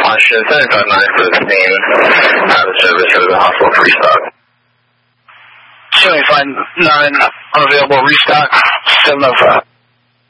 Washington 759 for the same out of service for the hospital for restock. 759 unavailable, restock 705.